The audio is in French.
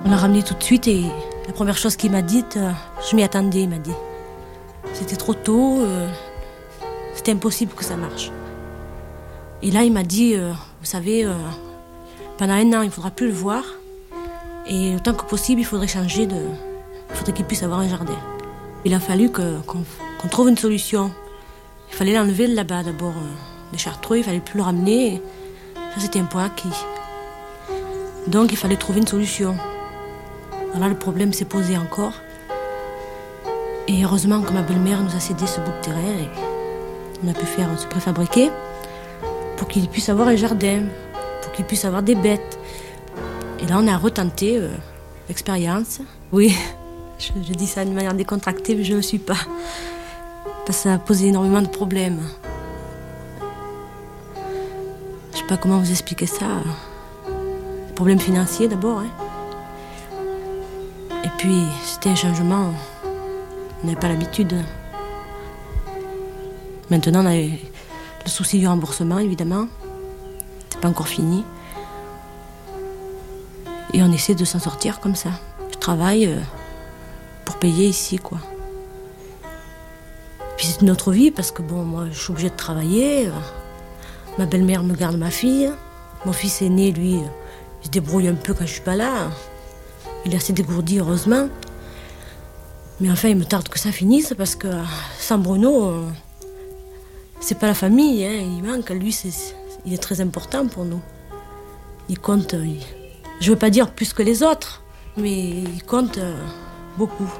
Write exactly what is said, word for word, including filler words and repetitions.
On l'a ramené tout de suite et la première chose qu'il m'a dite, euh, je m'y attendais, il m'a dit. C'était trop tôt, euh, c'était impossible que ça marche. Et là, il m'a dit, euh, vous savez, euh, pendant un an, il ne faudra plus le voir. Et autant que possible, il faudrait changer de... Il faudrait qu'il puisse avoir un jardin. Il a fallu que, qu'on, qu'on trouve une solution. Il fallait l'enlever de là-bas d'abord, euh, de Chartreux, il fallait plus le ramener. Ça, c'était un point acquis. Donc, il fallait trouver une solution. Alors là, le problème s'est posé encore. Et heureusement que ma belle-mère nous a cédé ce bout de terrain et on a pu faire ce préfabriqué pour qu'il puisse avoir un jardin, pour qu'il puisse avoir des bêtes. Et là, on a retenté euh, l'expérience. Oui, je, je dis ça d'une manière décontractée, mais je ne le suis pas. Parce que ça a posé énormément de problèmes. Je ne sais pas comment vous expliquer ça. Problèmes financiers d'abord. Hein. Et puis, c'était un changement. On n'avait pas l'habitude. Maintenant, on a le souci du remboursement, évidemment. C'est pas encore fini. Et on essaie de s'en sortir comme ça. Je travaille pour payer ici, quoi. Puis c'est une autre vie, parce que bon, moi, je suis obligée de travailler. Ma belle-mère me garde ma fille. Mon fils aîné, lui, il se débrouille un peu quand je suis pas là. Il est assez dégourdi, heureusement. Mais enfin, il me tarde que ça finisse, parce que sans Bruno, c'est pas la famille, hein. Il manque. Lui, c'est, il est très important pour nous. Il compte, il, je veux pas dire plus que les autres, mais il compte beaucoup.